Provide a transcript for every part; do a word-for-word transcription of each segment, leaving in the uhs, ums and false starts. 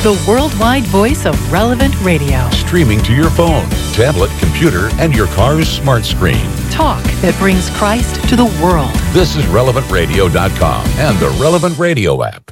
the worldwide voice of Relevant Radio. Streaming to your phone, tablet, computer, and your car's smart screen. Talk that brings Christ to the world. This is relevant radio dot com and the Relevant Radio app.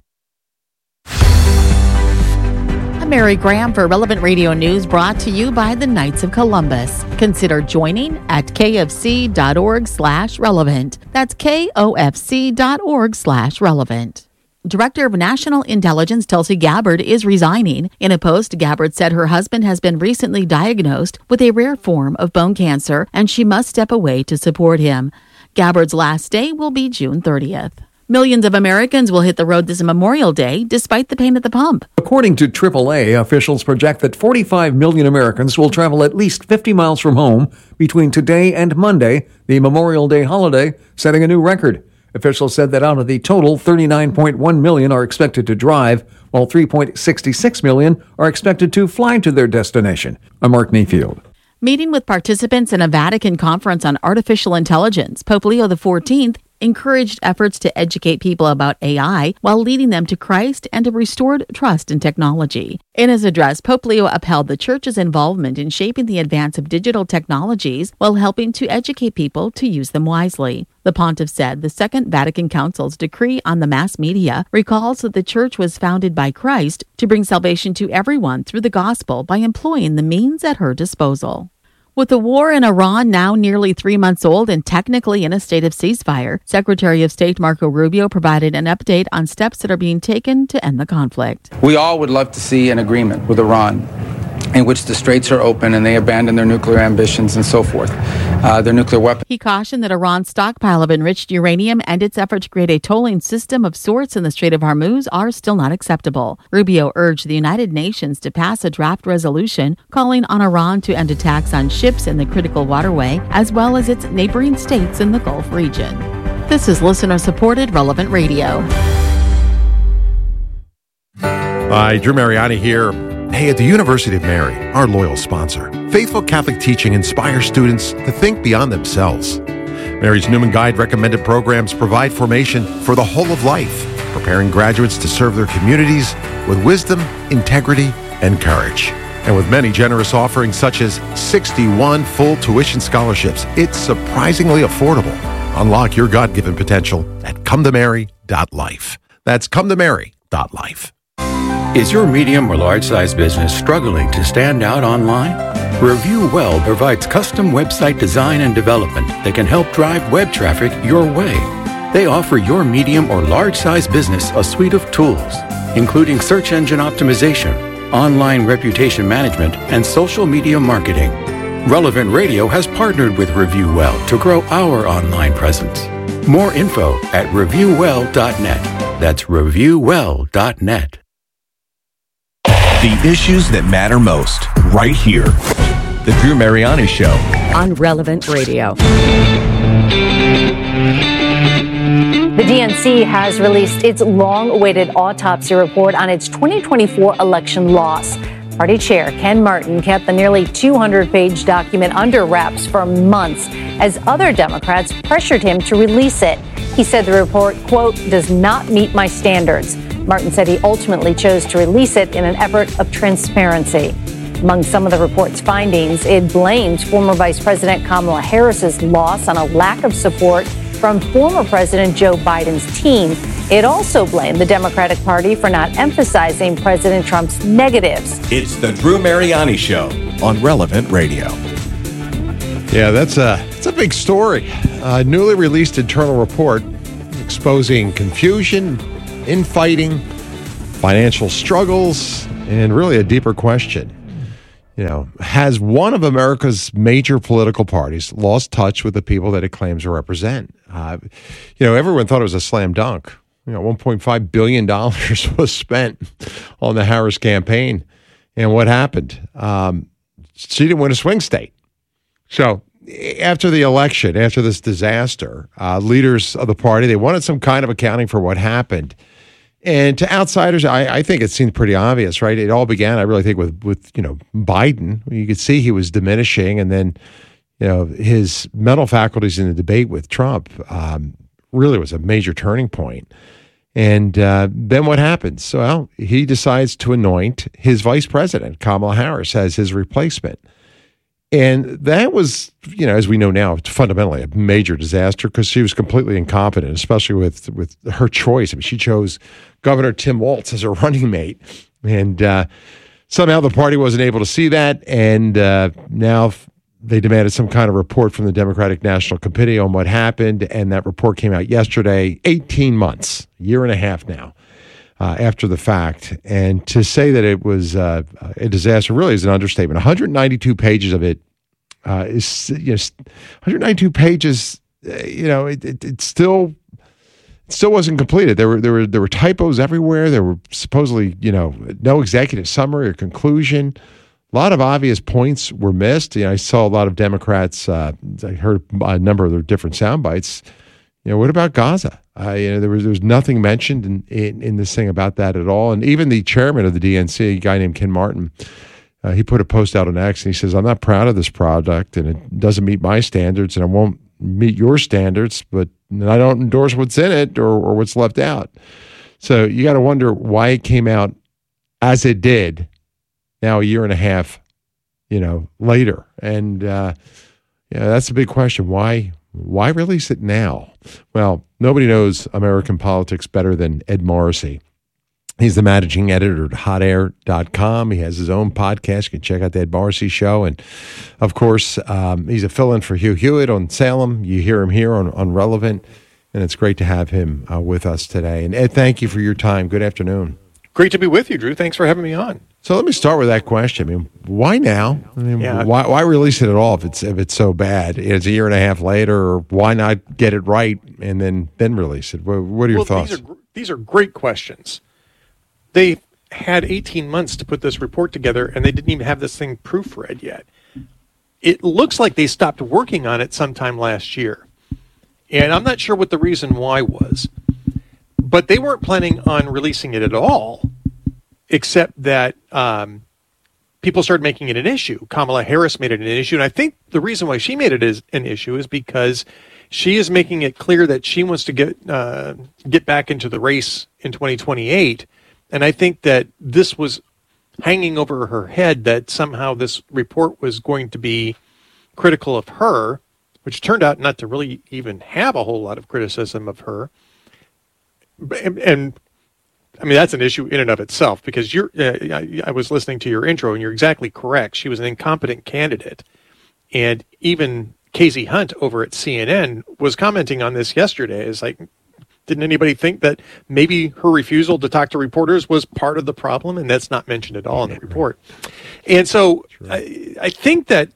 I'm Mary Graham for Relevant Radio News, brought to you by the Knights of Columbus. Consider joining at kfc.org slash relevant. That's kofc.org slash relevant. Director of National Intelligence Tulsi Gabbard is resigning. In a post, Gabbard said her husband has been recently diagnosed with a rare form of bone cancer and she must step away to support him. Gabbard's last day will be June thirtieth. Millions of Americans will hit the road this Memorial Day despite the pain at the pump. According to triple A, officials project that forty-five million Americans will travel at least fifty miles from home between today and Monday, the Memorial Day holiday, setting a new record. Officials said that out of the total, thirty-nine point one million are expected to drive, while three point six six million are expected to fly to their destination. I'm Mark Mayfield. Meeting with participants in a Vatican conference on artificial intelligence, Pope Leo the fourteenth encouraged efforts to educate people about A I while leading them to Christ and to restored trust in technology. In his address, Pope Leo upheld the Church's involvement in shaping the advance of digital technologies while helping to educate people to use them wisely. The pontiff said the Second Vatican Council's decree on the mass media recalls that the Church was founded by Christ to bring salvation to everyone through the gospel by employing the means at her disposal. With the war in Iran now nearly three months old and technically in a state of ceasefire, Secretary of State Marco Rubio provided an update on steps that are being taken to end the conflict. We all would love to see an agreement with Iran in which the straits are open and they abandon their nuclear ambitions and so forth, uh, their nuclear weapons. He cautioned that Iran's stockpile of enriched uranium and its effort to create a tolling system of sorts in the Strait of Hormuz are still not acceptable. Rubio urged the United Nations to pass a draft resolution calling on Iran to end attacks on ships in the critical waterway, as well as its neighboring states in the Gulf region. This is listener-supported Relevant Radio. Hi, Drew Mariani here. Hey, at the University of Mary, our loyal sponsor, faithful Catholic teaching inspires students to think beyond themselves. Mary's Newman Guide recommended programs provide formation for the whole of life, preparing graduates to serve their communities with wisdom, integrity, and courage. And with many generous offerings such as sixty-one full tuition scholarships, it's surprisingly affordable. Unlock your God-given potential at come to mary dot life. That's come to mary dot life. Is your medium or large-size business struggling to stand out online? Review Well provides custom website design and development that can help drive web traffic your way. They offer your medium or large-size business a suite of tools, including search engine optimization, online reputation management, and social media marketing. Relevant Radio has partnered with Review Well to grow our online presence. More info at review well dot net. That's review well dot net. The issues that matter most, right here. The Drew Mariani Show. On Relevant Radio. The D N C has released its long-awaited autopsy report on its twenty twenty-four election loss. Party chair Ken Martin kept the nearly two hundred page document under wraps for months as other Democrats pressured him to release it. He said the report, quote, does not meet my standards. Martin said he ultimately chose to release it in an effort of transparency. Among some of the report's findings, it blames former Vice President Kamala Harris's loss on a lack of support from former President Joe Biden's team. It also blamed the Democratic Party for not emphasizing President Trump's negatives. It's the Drew Mariani Show on Relevant Radio. Yeah, that's a, that's a big story. A newly released internal report exposing confusion, infighting, financial struggles, and really a deeper question. You know, has one of America's major political parties lost touch with the people that it claims to represent? Uh, you know, everyone thought it was a slam dunk. You know, one point five billion dollars was spent on the Harris campaign. And what happened? Um, she didn't win a swing state. So after the election, after this disaster, uh, leaders of the party, they wanted some kind of accounting for what happened. And to outsiders, I, I think it seemed pretty obvious, right? It all began, I really think, with, with, you know, Biden. You could see he was diminishing, and then, you know, his mental faculties in the debate with Trump um, really was a major turning point. And uh, then what happens? Well, he decides to anoint his vice president, Kamala Harris, as his replacement. And that was, you know, as we know now, fundamentally a major disaster because she was completely incompetent, especially with, with her choice. I mean, she chose Governor Tim Walz as her running mate. And uh, somehow the party wasn't able to see that. And uh, now they demanded some kind of report from the Democratic National Committee on what happened. And that report came out yesterday, eighteen months, a year and a half now. Uh, after the fact. And to say that it was uh, a disaster really is an understatement. one hundred ninety-two pages of it uh, is, you know, one hundred ninety-two pages, uh, you know, it, it, it still it still wasn't completed. There were, there were, there were typos everywhere. There were supposedly, you know, no executive summary or conclusion. A lot of obvious points were missed. You know, I saw a lot of Democrats, uh, I heard a number of their different sound bites. You know, what about Gaza? Uh, you know, there was there was nothing mentioned in, in, in this thing about that at all. And even the chairman of the D N C, a guy named Ken Martin, uh, he put a post out on X and he says, I'm not proud of this product and it doesn't meet my standards and it won't meet your standards, but I don't endorse what's in it or, or what's left out. So you got to wonder why it came out as it did now a year and a half, you know, later. And uh, yeah, that's a big question. Why? Why release it now? Well, nobody knows American politics better than Ed Morrissey. He's the managing editor at hot air dot com. He has his own podcast. You can check out the Ed Morrissey Show. And, of course, um, he's a fill-in for Hugh Hewitt on Salem. You hear him here on, on Relevant. And it's great to have him uh, with us today. And, Ed, thank you for your time. Good afternoon. Great to be with you, Drew. Thanks for having me on. So let me start with that question. I mean, why now? I mean, yeah. why why release it at all if it's if it's so bad? It's a year and a half later, or why not get it right and then then release it? What, what are your well, thoughts? These are, these are great questions. They had eighteen months to put this report together, and they didn't even have this thing proofread yet. It looks like they stopped working on it sometime last year, and I'm not sure what the reason why was. But they weren't planning on releasing it at all, except that um, people started making it an issue. Kamala Harris made it an issue, and I think the reason why she made it as an issue is because she is making it clear that she wants to get uh, get back into the race in twenty twenty-eight, and I think that this was hanging over her head that somehow this report was going to be critical of her, which turned out not to really even have a whole lot of criticism of her. And, and I mean, that's an issue in and of itself because you're, uh, I, I was listening to your intro and you're exactly correct. She was an incompetent candidate. And even Casey Hunt over at C N N was commenting on this yesterday. It's like, didn't anybody think that maybe her refusal to talk to reporters was part of the problem? And that's not mentioned at all in the report. And so I, I think that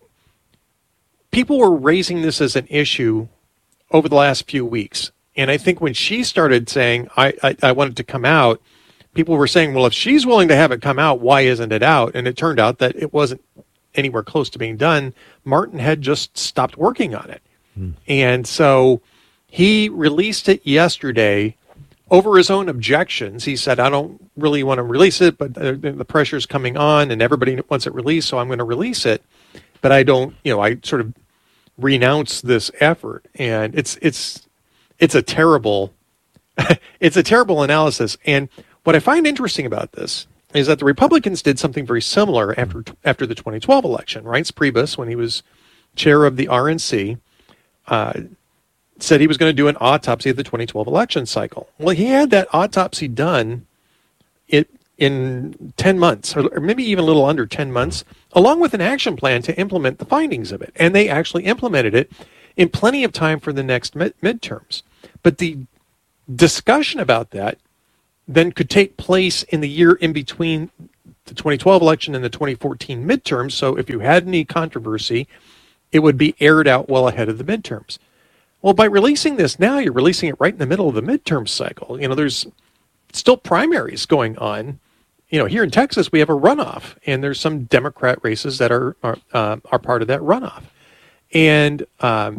people were raising this as an issue over the last few weeks. And I think when she started saying, I, I, I want it to come out, people were saying, well, if she's willing to have it come out, why isn't it out? And it turned out that it wasn't anywhere close to being done. Martin had just stopped working on it. Hmm. And so he released it yesterday over his own objections. He said, I don't really want to release it, but the, the pressure's coming on and everybody wants it released, so I'm going to release it. But I don't, you know, I sort of renounce this effort. And it's, it's, It's a terrible, it's a terrible analysis. And what I find interesting about this is that the Republicans did something very similar after after the twenty twelve election. Reince Priebus, when he was chair of the R N C, uh, said he was going to do an autopsy of the twenty twelve election cycle. Well, he had that autopsy done it in ten months, or maybe even a little under ten months, along with an action plan to implement the findings of it. And they actually implemented it in plenty of time for the next mid- midterms. But the discussion about that then could take place in the year in between the twenty twelve election and the twenty fourteen midterms. So if you had any controversy, it would be aired out well ahead of the midterms. Well, by releasing this now, you're releasing it right in the middle of the midterm cycle. You know, there's still primaries going on. You know, here in Texas, we have a runoff, and there's some Democrat races that are are, uh, are part of that runoff. And um,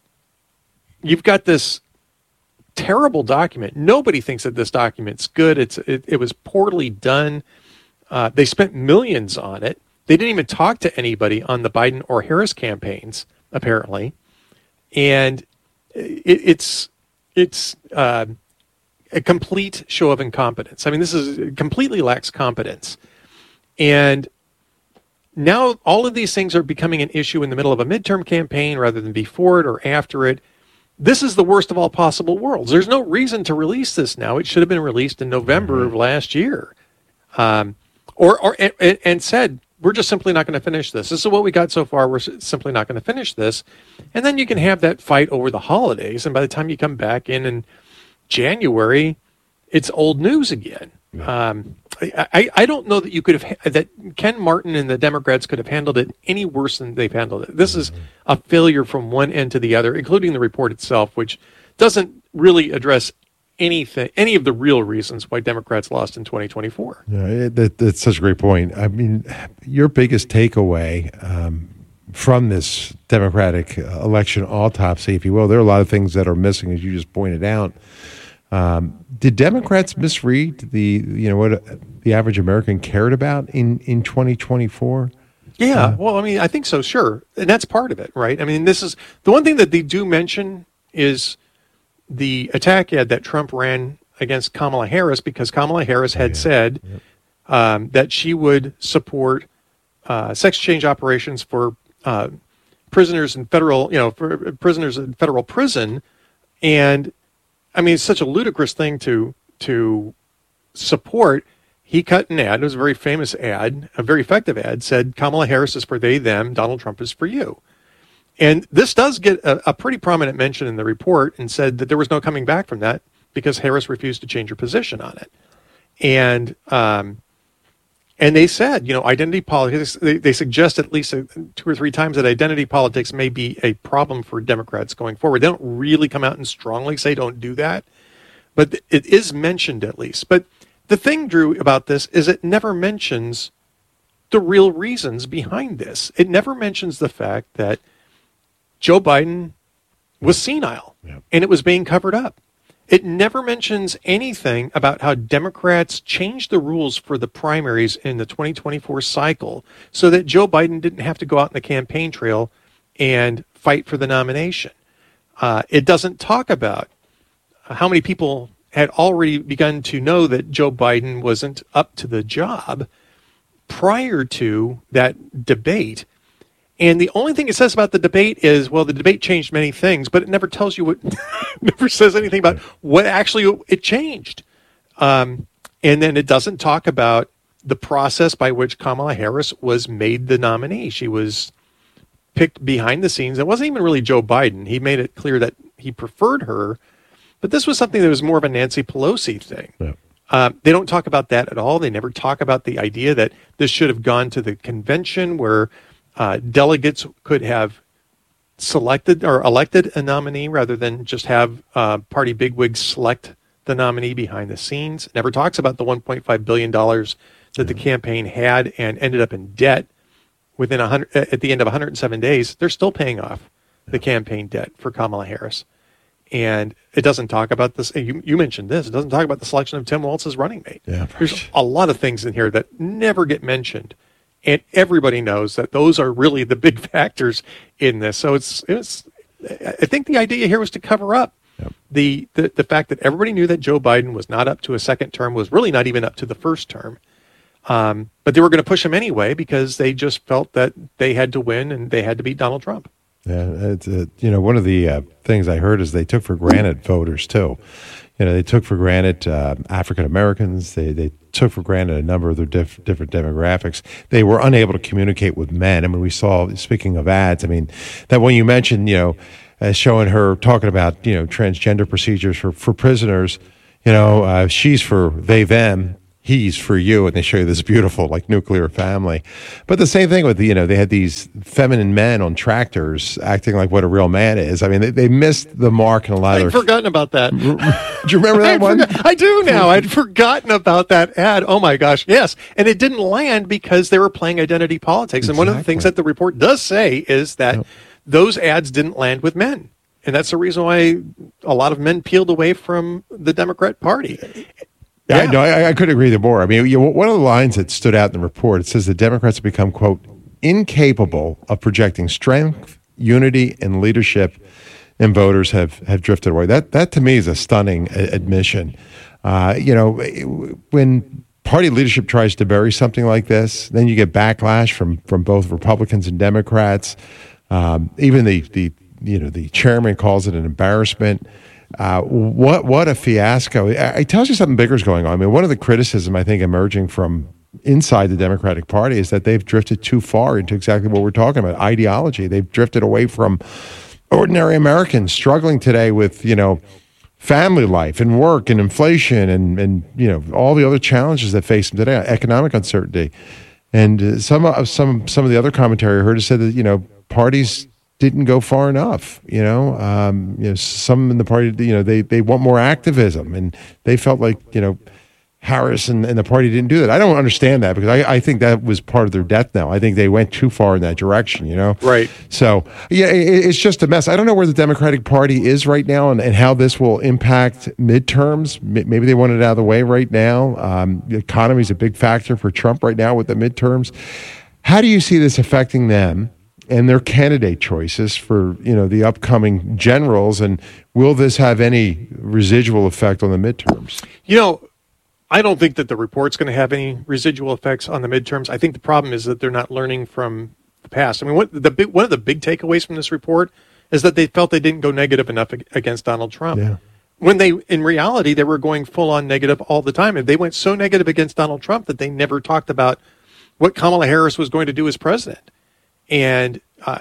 you've got this terrible document. Nobody thinks that this document's good. It's it, it was poorly done. Uh, they spent millions on it. They didn't even talk to anybody on the Biden or Harris campaigns, apparently. And it, it's it's uh, a complete show of incompetence. I mean, this is completely lacks competence. And now all of these things are becoming an issue in the middle of a midterm campaign rather than before it or after it. This is the worst of all possible worlds. There's no reason to release this now. It should have been released in November of last year. Um, or, or and, and said, we're just simply not going to finish this. This is what we got so far. We're simply not going to finish this. And then you can have that fight over the holidays. And by the time you come back in in January, it's old news again. Um, I, I, I don't know that you could have, that Ken Martin and the Democrats could have handled it any worse than they've handled it. This is a failure from one end to the other, including the report itself, which doesn't really address anything, any of the real reasons why Democrats lost in twenty twenty-four. Yeah, it, that, that's such a great point. I mean, your biggest takeaway um, from this Democratic election autopsy, if you will, there are a lot of things that are missing, as you just pointed out. Um, did Democrats misread the, you know, what the average American cared about in, in twenty twenty-four? Yeah, uh, well, I mean, I think so, sure. And that's part of it, right? I mean, this is the one thing that they do mention is the attack ad that Trump ran against Kamala Harris, because Kamala Harris had yeah. said yep. um, that she would support uh, sex change operations for uh, prisoners in federal, you know, for prisoners in federal prison. And I mean, it's such a ludicrous thing to to support. He cut an ad. It was a very famous ad, a very effective ad, said Kamala Harris is for they, them, Donald Trump is for you. And this does get a, a pretty prominent mention in the report, and said that there was no coming back from that because Harris refused to change her position on it. And um, and they said, you know, identity politics, they, they suggest at least a, two or three times that identity politics may be a problem for Democrats going forward. They don't really come out and strongly say don't do that, but it is mentioned at least. But the thing, Drew, about this is it never mentions the real reasons behind this. It never mentions the fact that Joe Biden was senile yep. and it was being covered up. It never mentions anything about how Democrats changed the rules for the primaries in the twenty twenty-four cycle so that Joe Biden didn't have to go out in the campaign trail and fight for the nomination. Uh, it doesn't talk about how many people had already begun to know that Joe Biden wasn't up to the job prior to that debate. And the only thing it says about the debate is, well, the debate changed many things, but it never tells you what, never says anything about what actually it changed. Um, and then it doesn't talk about the process by which Kamala Harris was made the nominee. She was picked behind the scenes. It wasn't even really Joe Biden. He made it clear that he preferred her, but this was something that was more of a Nancy Pelosi thing. Yeah. Uh, they don't talk about that at all. They never talk about the idea that this should have gone to the convention where Uh, delegates could have selected or elected a nominee rather than just have uh, party bigwigs select the nominee behind the scenes. It never talks about the one point five billion dollars that the campaign had and ended up in debt within one hundred, at the end of one hundred seven days. They're still paying off the campaign debt for Kamala Harris. And it doesn't talk about this. You, you mentioned this. It doesn't talk about the selection of Tim Walz as running mate. Yeah, there's a lot of things in here that never get mentioned. And everybody knows that those are really the big factors in this. So it's, it's I think the idea here was to cover up yep. the, the, the fact that everybody knew that Joe Biden was not up to a second term, was really not even up to the first term. Um, but they were going to push him anyway because they just felt that they had to win and they had to beat Donald Trump. Yeah, it's, uh, you know, one of the uh, things I heard is they took for granted voters too. You know, they took for granted uh, African Americans. They they took for granted a number of their diff- different demographics. They were unable to communicate with men. I mean, we saw, speaking of ads, I mean, that one you mentioned, you know, uh, showing her talking about, you know, transgender procedures for, for prisoners, you know, uh, she's for they, them. He's for you, and they show you this beautiful, like, nuclear family. But the same thing with, you know, they had these feminine men on tractors acting like what a real man is. I mean, they, they missed the mark in a lot I'd of their... I'd forgotten about that. Do you remember that one? Forgot, I do now. I'd forgotten about that ad. Oh, my gosh. Yes. And it didn't land because they were playing identity politics. And exactly. One of the things that the report does say is that yep. those ads didn't land with men. And that's the reason why a lot of men peeled away from the Democrat Party. Yeah, yeah. No, I, I couldn't agree more. I mean, you know, one of the lines that stood out in the report, it says the Democrats have become, quote, incapable of projecting strength, unity, and leadership and voters have, have drifted away. That that to me is a stunning a- admission. Uh, you know, when party leadership tries to bury something like this, then you get backlash from from both Republicans and Democrats. Um, even the the you know the chairman calls it an embarrassment. Uh, what what a fiasco! It, it tells you something bigger is going on. I mean, one of the criticism I think emerging from inside the Democratic Party is that they've drifted too far into exactly what we're talking about, ideology. They've drifted away from ordinary Americans struggling today with, you know, family life and work and inflation and, and you know, all the other challenges that face them today, economic uncertainty. And uh, some of some some of the other commentary I heard said that, you know, parties didn't go far enough. You know, um, you know, some in the party, you know, they they want more activism, and they felt like, you know, Harris and, and the party didn't do that. I don't understand that, because I, I think that was part of their death now. I think they went too far in that direction, you know? Right. So, yeah, it, it's just a mess. I don't know where the Democratic Party is right now and, and how this will impact midterms. Maybe they want it out of the way right now. Um, the economy is a big factor for Trump right now with the midterms. How do you see this affecting them and their candidate choices for, you know, the upcoming generals? And will this have any residual effect on the midterms? You know, I don't think that the report's going to have any residual effects on the midterms. I think the problem is that they're not learning from the past. I mean, what the big, one of the big takeaways from this report is that they felt they didn't go negative enough against Donald Trump. Yeah. When they, in reality, they were going full on negative all the time. And they went so negative against Donald Trump that they never talked about what Kamala Harris was going to do as president. And uh,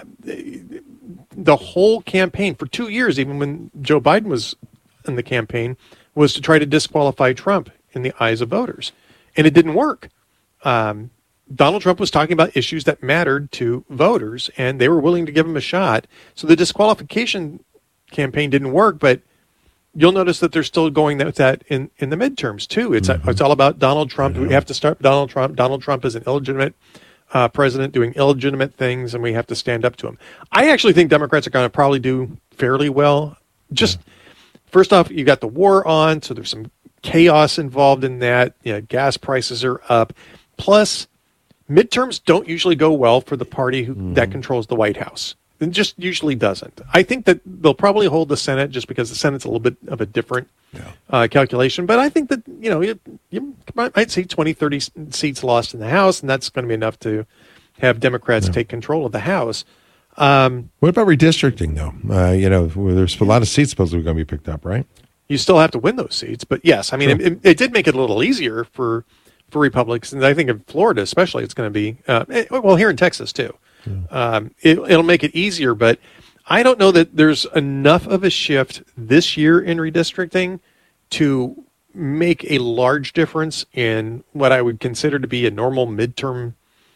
the whole campaign for two years, even when Joe Biden was in the campaign, was to try to disqualify Trump in the eyes of voters. And it didn't work. Um, Donald Trump was talking about issues that mattered to voters, and they were willing to give him a shot. So the disqualification campaign didn't work, but you'll notice that they're still going with that in, in the midterms, too. It's mm-hmm. it's all about Donald Trump. We have to start Donald Trump. Donald Trump is an illegitimate uh, president doing illegitimate things, and we have to stand up to him. I actually think Democrats are going to probably do fairly well. Just, yeah. First off, you got the war on, so there's some chaos involved in that. You know, gas prices are up. Plus, midterms don't usually go well for the party who, mm-hmm. that controls the White House. It just usually doesn't. I think that they'll probably hold the Senate just because the Senate's a little bit of a different yeah. uh, calculation. But I think that, you know, you, you, I'd say twenty, thirty seats lost in the House, and that's going to be enough to have Democrats yeah. take control of the House. Um, what about redistricting, though? Uh, you know, there's a lot of seats supposedly going to be picked up, right? You still have to win those seats. But yes, I mean, sure. it, it did make it a little easier for, for Republicans. And I think in Florida especially, it's going to be, uh, well, here in Texas too. Yeah. Um, it, it'll make it easier. But I don't know that there's enough of a shift this year in redistricting to make a large difference in what I would consider to be a normal midterm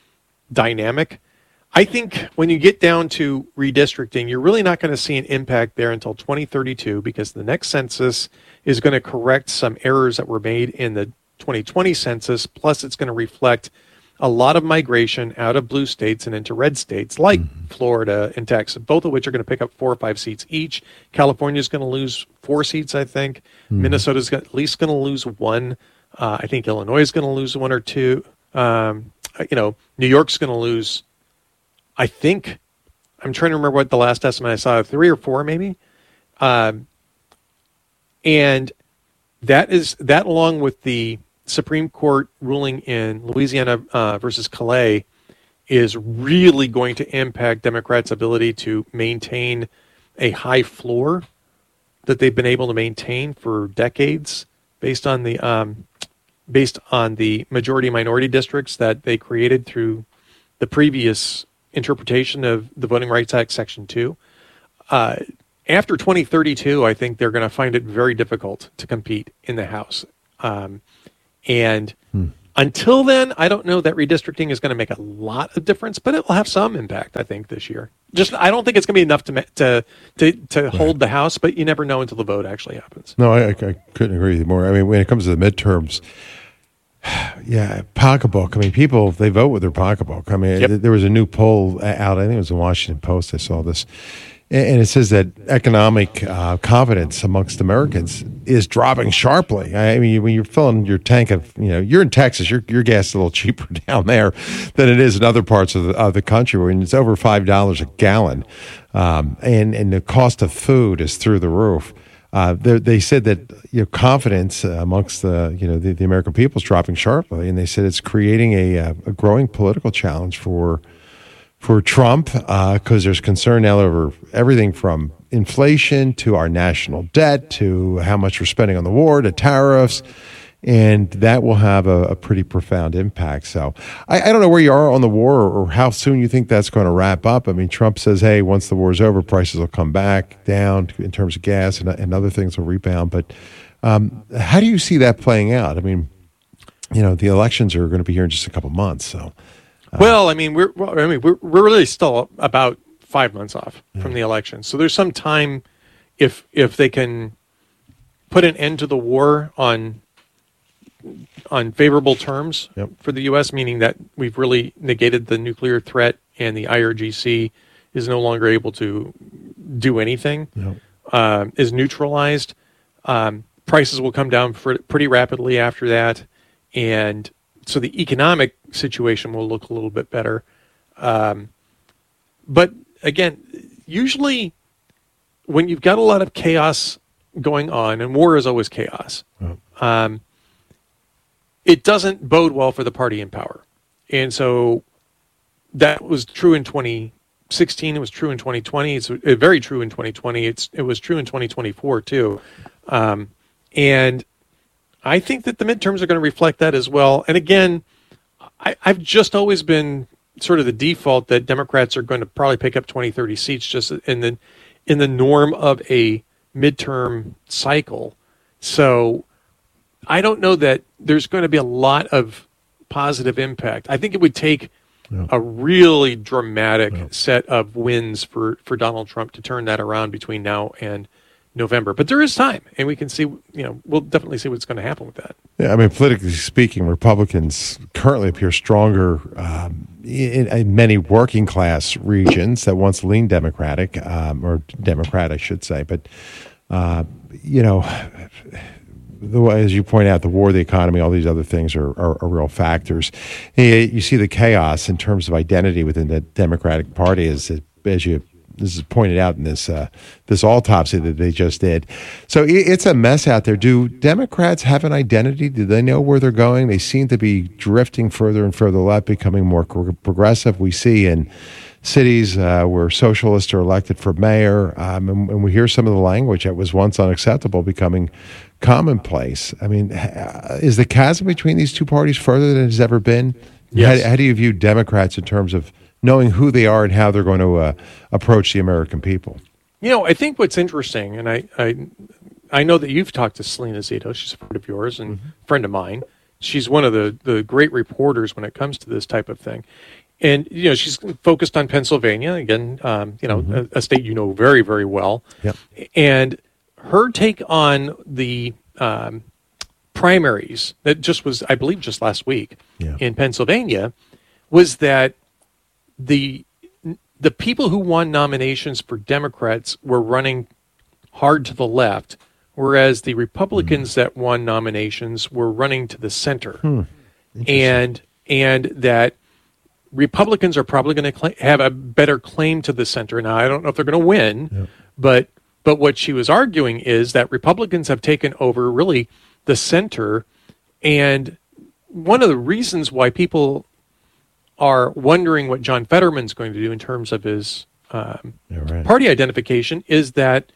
dynamic. I think when you get down to redistricting, you're really not going to see an impact there until twenty thirty-two, because the next census is going to correct some errors that were made in the twenty twenty census. Plus, it's going to reflect a lot of migration out of blue states and into red states like mm-hmm. Florida and Texas, both of which are going to pick up four or five seats each. California is going to lose four seats, I think. Mm-hmm. Minnesota is at least going to lose one. Uh, I think Illinois is going to lose one or two. Um, you know, New York's going to lose, I think, I'm trying to remember what the last estimate I saw, three or four maybe. Um, and that is that, along with the Supreme Court ruling in Louisiana uh, versus Calais, is really going to impact Democrats' ability to maintain a high floor that they've been able to maintain for decades, based on the um, based on the majority-minority districts that they created through the previous interpretation of the Voting Rights Act Section two. Uh, after twenty thirty-two, I think they're going to find it very difficult to compete in the House. Um, and hmm. until then, I don't know that redistricting is going to make a lot of difference, but it will have some impact, I think, this year. Just, I don't think it's going to be enough to to to, to right. hold the House, but you never know until the vote actually happens. No, I, I couldn't agree with you more. I mean, when it comes to the midterms, yeah, pocketbook. I mean, people, they vote with their pocketbook. I mean, yep. there was a new poll out, I think it was the Washington Post, I saw this. And it says that economic uh, confidence amongst Americans is dropping sharply. I mean, when you're filling your tank of, you know, you're in Texas, your your gas is a little cheaper down there than it is in other parts of the, of the country, where it's over five dollars a gallon, um, and and the cost of food is through the roof. Uh, they said that, you know, confidence uh, amongst the you know the, the American people is dropping sharply, and they said it's creating a, a growing political challenge for. For Trump, because uh, there's concern now over everything from inflation to our national debt to how much we're spending on the war to tariffs, and that will have a, a pretty profound impact. So I, I don't know where you are on the war or, or how soon you think that's going to wrap up. I mean, Trump says, hey, once the war's over, prices will come back down in terms of gas and, and other things will rebound. But um, how do you see that playing out? I mean, you know, the elections are going to be here in just a couple months, so... Well, I mean, we're well, I mean we're we're really still about five months off yeah. from the election, so there's some time if if they can put an end to the war on on favorable terms yep. for the U S, meaning that we've really negated the nuclear threat and the I R G C is no longer able to do anything, yep. um, is neutralized. Um, prices will come down for, pretty rapidly after that, and so the economic situation will look a little bit better. Um, but again, usually when you've got a lot of chaos going on, and war is always chaos, oh. um, it doesn't bode well for the party in power. And so that was true in twenty sixteen. It was true in twenty twenty. It's very true in twenty twenty. It's, it was true in twenty twenty-four too. Um, and I think that the midterms are going to reflect that as well. And again, I, I've just always been sort of the default that Democrats are going to probably pick up twenty, thirty seats just in the in the norm of a midterm cycle. So I don't know that there's going to be a lot of positive impact. I think it would take yeah. a really dramatic yeah. set of wins for, for Donald Trump to turn that around between now and November. But there is time, and we can see, you know, we'll definitely see what's going to happen with that. Yeah, I mean, politically speaking, Republicans currently appear stronger um, in, in many working class regions that once leaned Democratic, um, or Democrat, I should say. But, uh, you know, the way, as you point out, the war, the economy, all these other things are, are, are real factors. You see the chaos in terms of identity within the Democratic Party as, as you This is pointed out in this uh, this autopsy that they just did. So it's a mess out there. Do Democrats have an identity? Do they know where they're going? They seem to be drifting further and further left, becoming more progressive. We see in cities uh, where socialists are elected for mayor, um, and, and we hear some of the language that was once unacceptable becoming commonplace. I mean, is the chasm between these two parties further than it's ever been? Yes. How, how do you view Democrats in terms of knowing who they are and how they're going to uh, approach the American people? You know, I think what's interesting, and I, I, I know that you've talked to Selena Zito. She's a friend of yours and mm-hmm. a friend of mine. She's one of the, the great reporters when it comes to this type of thing. And, you know, she's focused on Pennsylvania, again, um, you know, mm-hmm. a, a state you know very, very well. Yep. And her take on the um, primaries that just was, I believe, just last week yeah. in Pennsylvania was that the the people who won nominations for Democrats were running hard to the left, whereas the Republicans mm-hmm. that won nominations were running to the center. Hmm. And and that Republicans are probably going to cl- have a better claim to the center. Now, I don't know if they're going to win, yep. but but what she was arguing is that Republicans have taken over really the center, and one of the reasons why people are wondering what John Fetterman's going to do in terms of his um, yeah, right. party identification is that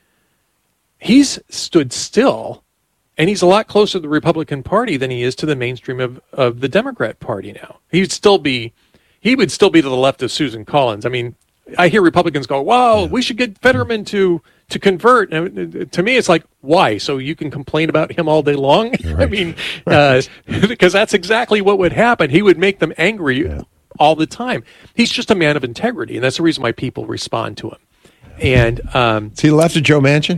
he's stood still, and he's a lot closer to the Republican Party than he is to the mainstream of, of the Democrat Party now. He'd still be, he would still be to the left of Susan Collins. I mean, I hear Republicans go, "Wow, yeah. we should get Fetterman to to convert." And to me, it's like, why? So you can complain about him all day long? Right. I mean, uh, because that's exactly what would happen. He would make them angry. Yeah. all the time. He's just a man of integrity, and that's the reason why people respond to him. And um, is he left of Joe Manchin?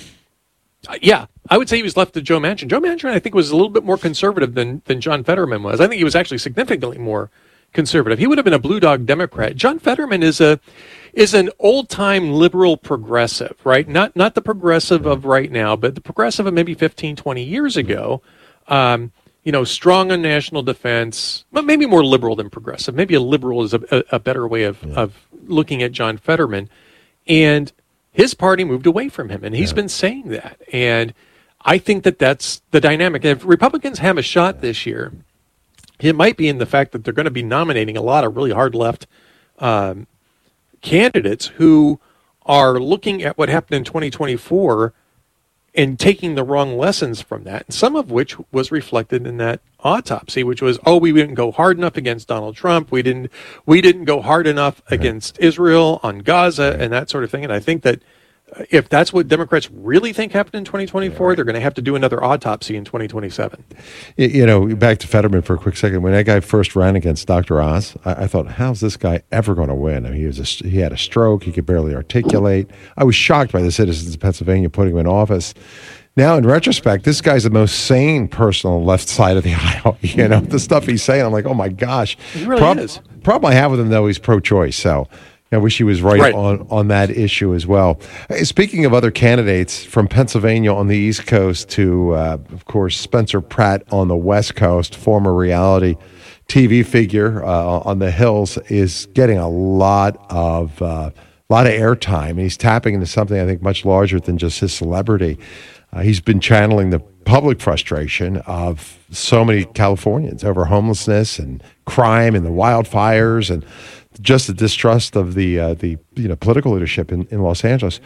Uh, yeah, I would say he was left of Joe Manchin. Joe Manchin, I think, was a little bit more conservative than than John Fetterman was. I think he was actually significantly more conservative. He would have been a blue dog Democrat. John Fetterman is a is an old-time liberal progressive, right? Not not the progressive of right now, but the progressive of maybe fifteen, twenty years ago. Um, you know, strong on national defense, but maybe more liberal than progressive. Maybe a liberal is a, a, a better way of, yeah. of looking at John Fetterman. And his party moved away from him, and he's yeah. been saying that. And I think that that's the dynamic. If Republicans have a shot this year, it might be in the fact that they're going to be nominating a lot of really hard left um, candidates who are looking at what happened in twenty twenty-four and taking the wrong lessons from that, and some of which was reflected in that autopsy, which was, oh, we didn't go hard enough against Donald Trump. We didn't we didn't go hard enough right. against Israel on Gaza right. and that sort of thing. And I think that if that's what Democrats really think happened in twenty twenty-four, right. they're going to have to do another autopsy in twenty twenty-seven. You know, back to Fetterman for a quick second. When that guy first ran against Doctor Oz, I, I thought, how's this guy ever going to win? I mean, he was a, he had a stroke. He could barely articulate. I was shocked by the citizens of Pennsylvania putting him in office. Now, in retrospect, this guy's the most sane person on the left side of the aisle. You know, the stuff he's saying, I'm like, oh my gosh. He really Prob- is. Problem I have with him, though, he's pro-choice. So I wish he was right, right. on, on that issue as well. Hey, speaking of other candidates from Pennsylvania on the East Coast to, uh, of course, Spencer Pratt on the West Coast, former reality T V figure uh, on the Hills, is getting a lot of uh, lot of airtime. He's tapping into something I think much larger than just his celebrity. Uh, he's been channeling the public frustration of so many Californians over homelessness and crime and the wildfires and just the distrust of the uh, the you know political leadership in, in Los Angeles.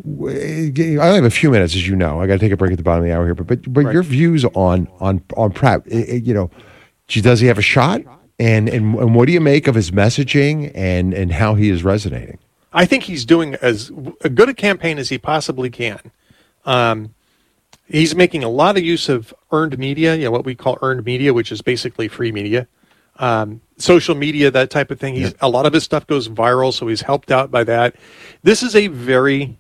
I only have a few minutes, as you know. I got to take a break at the bottom of the hour here, but but, but right. your views on on on Pratt, you know, does he have a shot? And, and and what do you make of his messaging and and how he is resonating? I think he's doing as good a campaign as he possibly can. Um, He's making a lot of use of earned media, you know, what we call earned media, which is basically free media, um, social media, that type of thing. He's, yeah. A lot of his stuff goes viral, so he's helped out by that. This is a very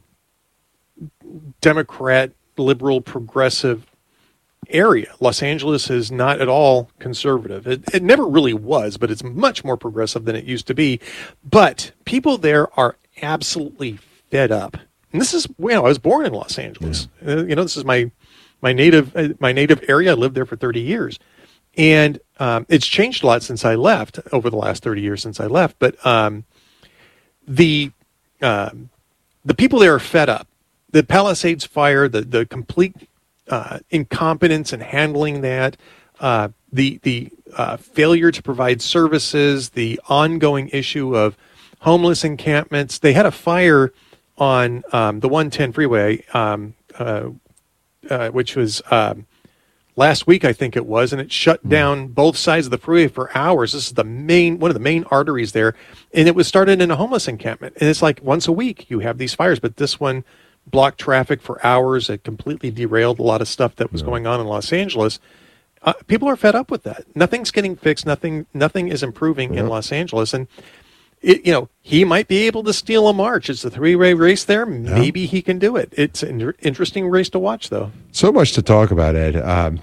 Democrat, liberal, progressive area. Los Angeles is not at all conservative. It, it never really was, but it's much more progressive than it used to be. But people there are absolutely fed up. And this is, you know, I was born in Los Angeles. Yeah. Uh, you know, this is my my native uh, my native area. I lived there for thirty years, and um, it's changed a lot since I left. Over the last thirty years since I left, but um, the um, the people there are fed up. The Palisades fire, the the complete uh, incompetence in handling that, uh, the the uh, failure to provide services, the ongoing issue of homeless encampments. They had a fire on um, the one ten freeway, um, uh, uh, which was um, last week, I think it was, and it shut down both sides of the freeway for hours. This is the main, one of the main arteries there, and it was started in a homeless encampment. And it's like once a week you have these fires, but this one blocked traffic for hours. It completely derailed a lot of stuff that was yeah. going on in Los Angeles. Uh, people are fed up with that. Nothing's getting fixed. Nothing, nothing is improving yeah. in Los Angeles, and It, you know, he might be able to steal a march. It's a three-way race there. Maybe yeah. he can do it. It's an interesting race to watch, though. So much to talk about, Ed. Um,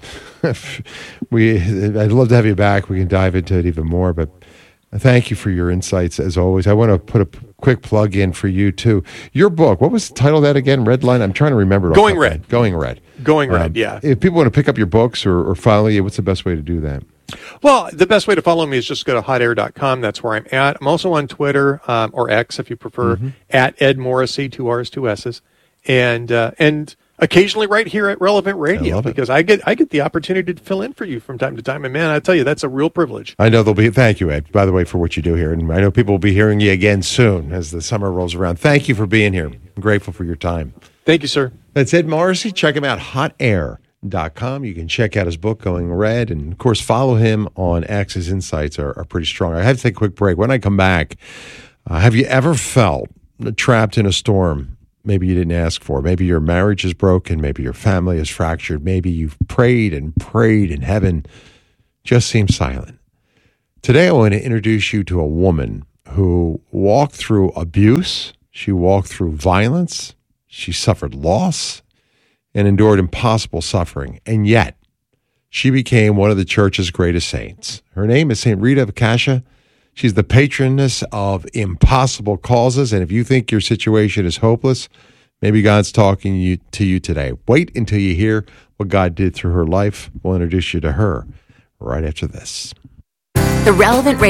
we, I'd love to have you back. We can dive into it even more, but thank you for your insights, as always. I want to put a quick plug in for you, too. Your book, what was the title of that again? Red Line? I'm trying to remember. Going Red. Going Red. Going Red, um, yeah. If people want to pick up your books or, or follow you, what's the best way to do that? Well, the best way to follow me is just go to hot air dot com. That's where I'm at. I'm also on Twitter, um, or X if you prefer, mm-hmm. at Ed Morrissey, two R's, two S's. And uh, and occasionally right here at Relevant Radio, I because I get I get the opportunity to fill in for you from time to time. And man, I tell you, that's a real privilege. I know there'll be, thank you, Ed, by the way, for what you do here. And I know people will be hearing you again soon as the summer rolls around. Thank you for being here. I'm grateful for your time. Thank you, sir. That's Ed Morrissey. Check him out, hot air dot com. You can check out his book, Going Red, and of course follow him on X. His insights are, are pretty strong. I have to take a quick break. When I come back, uh, have you ever felt trapped in a storm maybe you didn't ask for? Maybe your marriage is broken, maybe your family is fractured, maybe you've prayed and prayed and heaven just seems silent. Today I want to introduce you to a woman who walked through abuse, she walked through violence, she suffered loss, and endured impossible suffering. And yet, she became one of the church's greatest saints. Her name is Saint Rita of Cascia. She's the patroness of impossible causes. And if you think your situation is hopeless, maybe God's talking you, to you today. Wait until you hear what God did through her life. We'll introduce you to her right after this. The Relevant Radio